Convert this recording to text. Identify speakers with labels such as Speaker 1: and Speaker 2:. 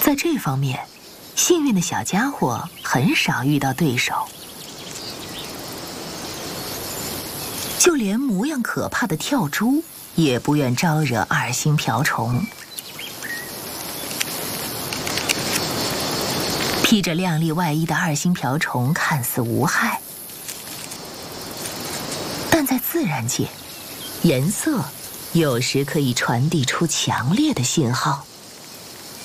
Speaker 1: 在这方面，幸运的小家伙很少遇到对手。就连模样可怕的跳蛛也不愿招惹2星瓢虫。披着亮丽外衣的2星瓢虫看似无害，但在自然界，颜色有时可以传递出强烈的信号。